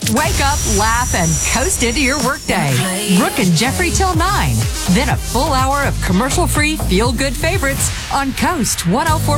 Wake up, laugh, and coast into your workday. Brooke and Jeffrey till 9. Then a full hour of commercial-free feel-good favorites on Coast 104.7.